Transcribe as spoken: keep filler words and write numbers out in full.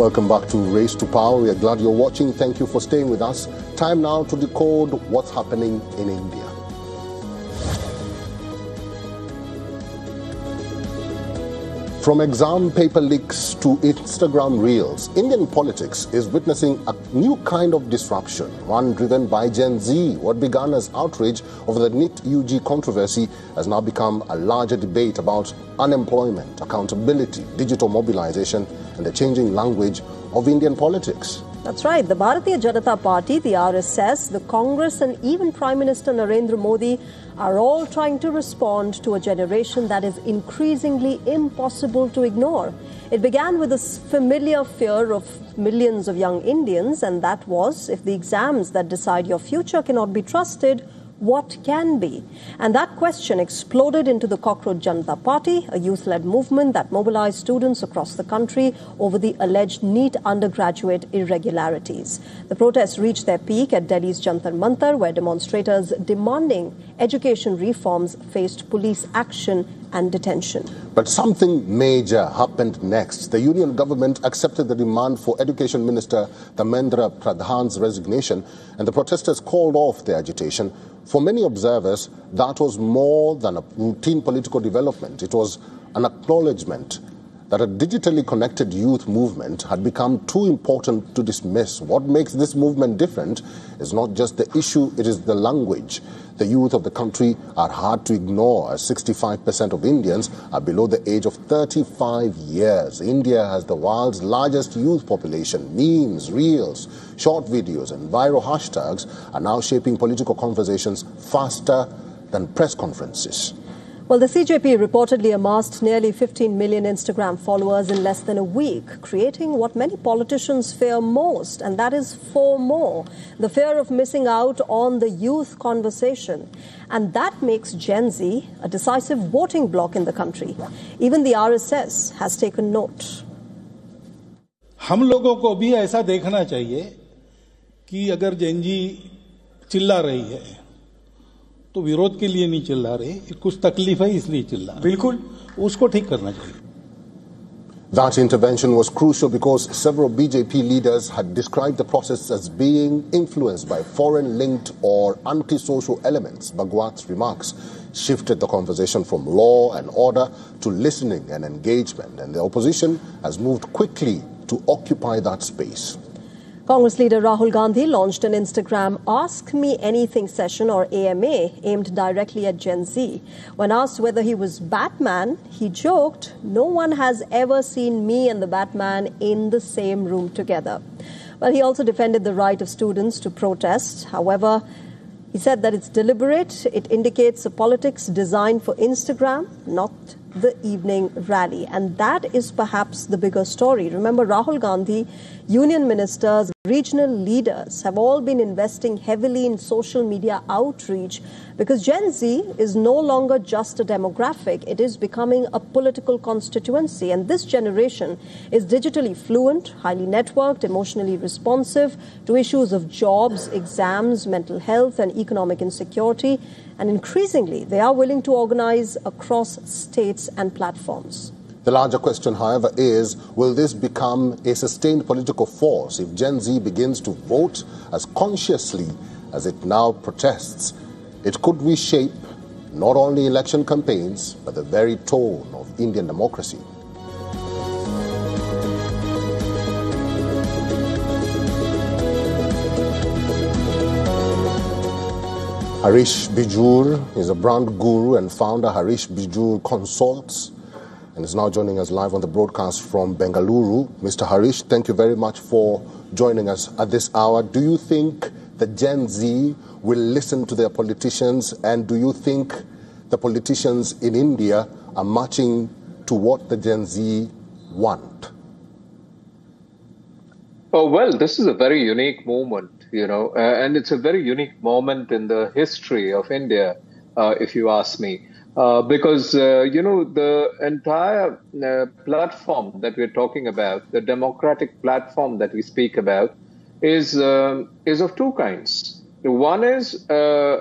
Welcome back to Race to Power. We are glad you're watching. Thank you for staying with us. Time now to decode what's happening in India. From exam paper leaks to Instagram reels, Indian politics is witnessing a new kind of disruption, one driven by Gen Z. What began as outrage over the NEET U G controversy has now become a larger debate about unemployment, accountability, digital mobilization, and the changing language of Indian politics. That's right. The Bharatiya Janata Party, the R S S, the Congress, and even Prime Minister Narendra Modi are all trying to respond to a generation that is increasingly impossible to ignore. It began with this familiar fear of millions of young Indians, and that was, if the exams that decide your future cannot be trusted, what can be? And that question exploded into the Cockroach Janata Party, a youth-led movement that mobilized students across the country over the alleged NEET undergraduate irregularities. The protests reached their peak at Delhi's Jantar Mantar, where demonstrators demanding education reforms faced police action and detention. But something major happened next. The union government accepted the demand for Education Minister Dharmendra Pradhan's resignation, and the protesters called off their agitation. For many observers, that was more than a routine political development. It was an acknowledgement that a digitally connected youth movement had become too important to dismiss. What makes this movement different is not just the issue, it is the language. The youth of the country are hard to ignore, as sixty-five percent of Indians are below the age of thirty-five years. India has the world's largest youth population. Memes, reels, short videos, and viral hashtags are now shaping political conversations faster than press conferences. Well, the C J P reportedly amassed nearly fifteen million Instagram followers in less than a week, creating what many politicians fear most, and that is FOMO, the fear of missing out on the youth conversation. And that makes Gen Z a decisive voting bloc in the country. Even the R S S has taken note. हम लोगों को भी ऐसा देखना चाहिए कि अगर जेन जी चिल्ला रही है तो विरोध के लिए नहीं चिल्ला रहे, कुछ तकलीफ है इसलिए चिल्ला रहे। बिल्कुल उसको ठीक करना चाहिए। That intervention was crucial because several B J P leaders had described the process as being influenced by foreign-linked or anti-social elements. Bhagwat's remarks shifted the conversation from law and order to listening and engagement, and the opposition has moved quickly to occupy that space. Congress leader Rahul Gandhi launched an Instagram Ask Me Anything session, or A M A, aimed directly at Gen Z. When asked whether he was Batman, he joked, "No one has ever seen me and the Batman in the same room together." Well, he also defended the right of students to protest. However, he said that it's deliberate. It indicates a politics designed for Instagram, not the evening rally. And that is perhaps the bigger story. Remember, Rahul Gandhi, union ministers, regional leaders have all been investing heavily in social media outreach because Gen Z is no longer just a demographic. It is becoming a political constituency. And this generation is digitally fluent, highly networked, emotionally responsive to issues of jobs, exams, mental health, and economic insecurity. And increasingly, they are willing to organize across states and platforms. The larger question, however, is, will this become a sustained political force if Gen Z begins to vote as consciously as it now protests? It could reshape not only election campaigns, but the very tone of Indian democracy. Harish Bijur is a brand guru and founder Harish Bijur Consults, and is now joining us live on the broadcast from Bengaluru. Mister Harish, thank you very much for joining us at this hour. Do you think the Gen Z will listen to their politicians, and do you think the politicians in India are matching to what the Gen Z want? Oh, well, this is a very unique moment, you know, uh, and it's a very unique moment in the history of India, uh, if you ask me. Uh, because, uh, you know, the entire uh, platform that we're talking about, the democratic platform that we speak about, is, uh, is of two kinds. One is uh,